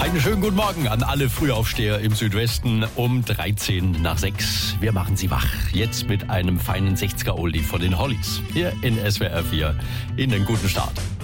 Einen schönen guten Morgen an alle Frühaufsteher im Südwesten um 13 nach 6. Wir machen Sie wach. Jetzt mit einem feinen 60er-Oldie von den Hollies. Hier in SWR 4 in den guten Start.